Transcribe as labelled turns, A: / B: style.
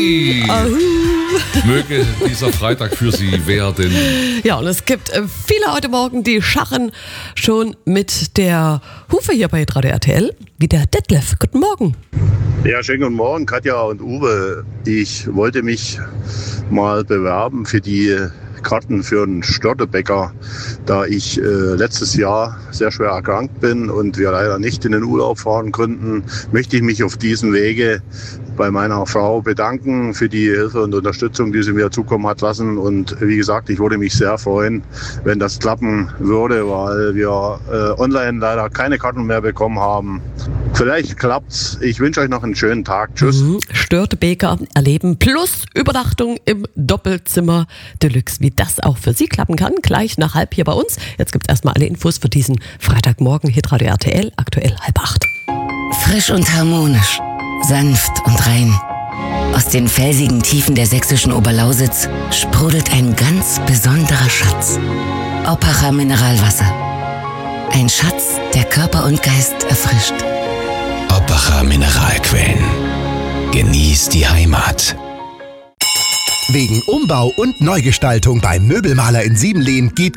A: Conny. Möge dieser Freitag für Sie werden.
B: Ja, und es gibt viele heute Morgen, die scharren schon mit der Hufe hier bei Radio RTL. Wie der Detlef. Guten Morgen.
C: Ja, schönen guten Morgen, Katja und Uwe. Ich wollte mich mal bewerben für die Karten für einen Störtebäcker, da ich letztes Jahr sehr schwer erkrankt bin und wir leider nicht in den Urlaub fahren konnten, möchte ich mich auf diesem Wege bei meiner Frau bedanken für die Hilfe und Unterstützung, die sie mir zukommen hat lassen. Und wie gesagt, ich würde mich sehr freuen, wenn das klappen würde, weil wir online leider keine Karten mehr bekommen haben. Vielleicht klappt's. Ich wünsche euch noch einen schönen Tag. Tschüss.
B: Störtebäcker erleben plus Übernachtung im Doppelzimmer Deluxe. Wie das auch für Sie klappen kann, gleich nach 7:30 hier bei uns. Jetzt gibt's erstmal alle Infos für diesen Freitagmorgen. Hitradio RTL, aktuell 7:30.
D: Frisch und harmonisch, sanft und rein. Aus den felsigen Tiefen der sächsischen Oberlausitz sprudelt ein ganz besonderer Schatz. Oppacher Mineralwasser. Ein Schatz, der Körper und Geist erfrischt.
E: Oppacher Mineralquellen. Genießt die Heimat.
F: Wegen Umbau und Neugestaltung beim Möbelmaler in Siebenlehn gibt